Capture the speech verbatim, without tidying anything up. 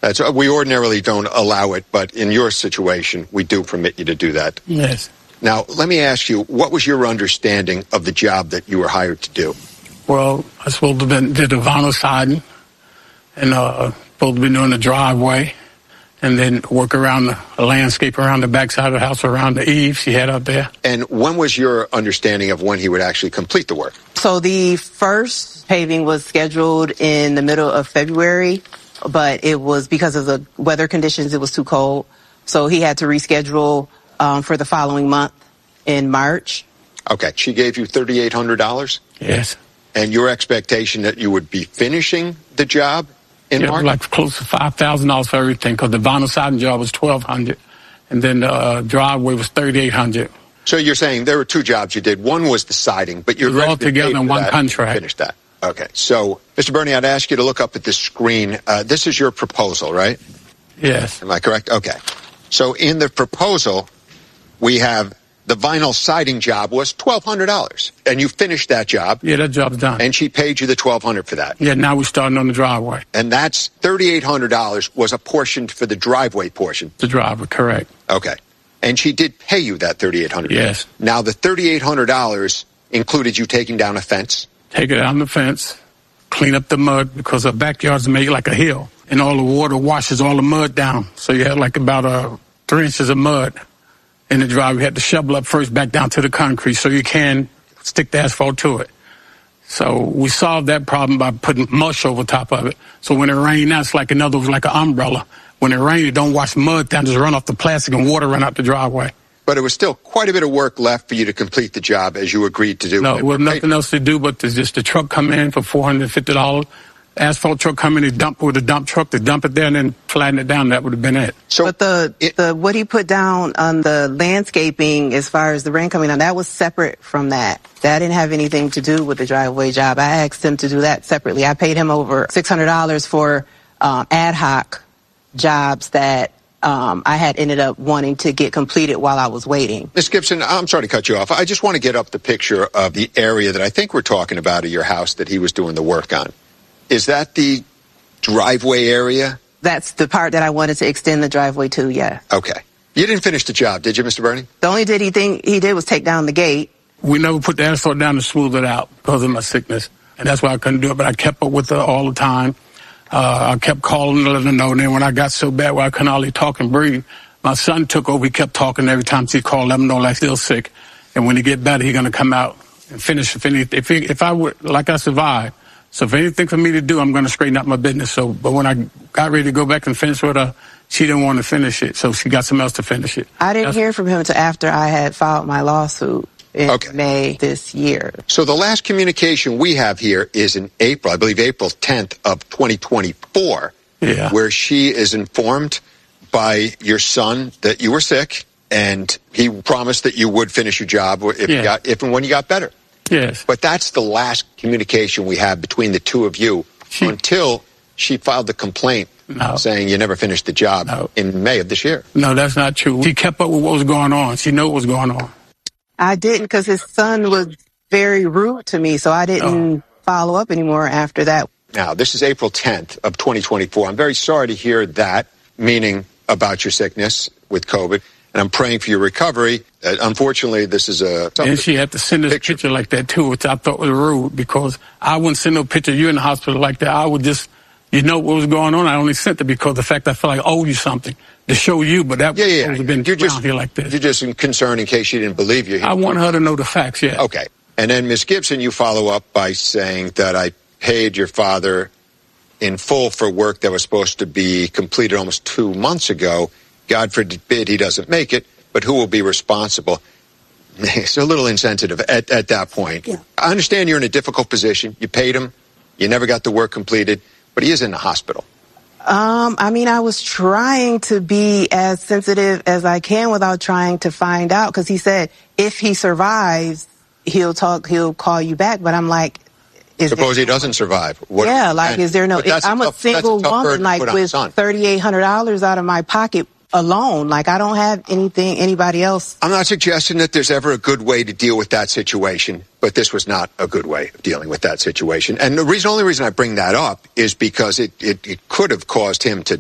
That's, we ordinarily don't allow it, but in your situation, we do permit you to do that. Yes. Now, let me ask you, what was your understanding of the job that you were hired to do? Well, I was supposed to have did the vinyl siding, and uh, supposed to be doing the driveway, and then work around the, the landscape around the backside of the house, around the eave she had out there. And when was your understanding of when he would actually complete the work? So the first paving was scheduled in the middle of February, but it was because of the weather conditions, it was too cold. So he had to reschedule um, for the following month in March. Okay. She gave you three thousand eight hundred dollars? Yes. And your expectation that you would be finishing the job in yeah, March? Like close to five thousand dollars for everything, because the vinyl siding job was twelve hundred dollars, and then the uh, driveway was thirty-eight hundred dollars. So you're saying there were two jobs you did. One was the siding, but you're it was all together in one contract. Finish that. Okay. So, Mister Bernie, I'd ask you to look up at this screen. Uh, this is your proposal, right? Yes. Am I correct? Okay. So in the proposal, we have the vinyl siding job was twelve hundred dollars, and you finished that job. Yeah, that job's done. And she paid you the twelve hundred dollars for that. Yeah, now we're starting on the driveway. And that's three thousand eight hundred dollars was apportioned for the driveway portion. The driveway, correct. Okay. And she did pay you that three thousand eight hundred dollars. Yes. Now, the three thousand eight hundred dollars included you taking down a fence. Take it down the fence, clean up the mud, because our backyard's made like a hill, and all the water washes all the mud down. So you had like about uh, three inches of mud in the driveway. You had to shovel up first back down to the concrete so you can stick the asphalt to it. So we solved that problem by putting mush over top of it. So when it rained, now it's like another, like an umbrella. When it rained, it don't wash mud down, just run off the plastic and water run out the driveway. But it was still quite a bit of work left for you to complete the job as you agreed to do. No, there was nothing else to do but to just the truck come in for four hundred fifty dollars. Asphalt truck come in, they dump with a dump truck, to dump it there and then flatten it down. That would have been it. So, but the, it, the what he put down on the landscaping as far as the rain coming down, that was separate from that. That didn't have anything to do with the driveway job. I asked him to do that separately. I paid him over six hundred dollars for um, ad hoc jobs that Um, I had ended up wanting to get completed while I was waiting. Miz Gibson, I'm sorry to cut you off. I just want to get up the picture of the area that I think we're talking about of your house that he was doing the work on. Is that the driveway area? That's the part that I wanted to extend the driveway to, yeah. Okay. You didn't finish the job, did you, Mister Bernie? The only did he thing he did was take down the gate. We never put the asphalt down to smooth it out because of my sickness, and that's why I couldn't do it, but I kept up with her all the time. Uh, I kept calling to let her know. And then when I got so bad where I couldn't hardly talk and breathe, my son took over. He kept talking every time she called, let him know like still sick. And when he get better, he's going to come out and finish. If, any, if, he, if I would, like I survived. So if anything for me to do, I'm going to straighten out my business. So, but when I got ready to go back and finish with her, she didn't want to finish it. So she got someone else to finish it. I didn't That's, hear from him until after I had filed my lawsuit in okay. May this year. So the last communication we have here is in April, I believe April tenth of twenty twenty-four, yeah. where she is informed by your son that you were sick, and he promised that you would finish your job if, yeah. you got, if and when you got better. Yes. But that's the last communication we have between the two of you she, until she filed the complaint no. saying you never finished the job no. in May of this year. No, that's not true. She kept up with what was going on. She knew what was going on. I didn't, because his son was very rude to me, so I didn't oh. follow up anymore after that. Now, this is April tenth of twenty twenty-four. I'm very sorry to hear that, meaning about your sickness with COVID, and I'm praying for your recovery. Uh, unfortunately, this is a... And she had to send us picture. a picture like that, too, which I thought was rude, because I wouldn't send no picture of you in the hospital like that. I would just, you know what was going on. I only sent it because of the fact I felt like I owe you something to show you, but that yeah, yeah, would have been you're just, here like this. You're just concerned in case she didn't believe you. I want her to know the facts, yeah. Okay. And then, Miz Gibson, you follow up by saying that I paid your father in full for work that was supposed to be completed almost two months ago. God forbid he doesn't make it, but who will be responsible? It's a little insensitive at, at that point. Yeah. I understand you're in a difficult position. You paid him. You never got the work completed, but he is in the hospital. Um, I mean, I was trying to be as sensitive as I can without trying to find out, because he said if he survives, he'll talk, he'll call you back. But I'm like, is suppose there, he doesn't survive? What, yeah, like, and, is there no? If I'm a, tough, a single a woman, like with thirty-eight hundred dollars out of my pocket alone. Like, I don't have anything, anybody else. I'm not suggesting that there's ever a good way to deal with that situation, but this was not a good way of dealing with that situation. And the reason, only reason I bring that up is because it, it, it could have caused him to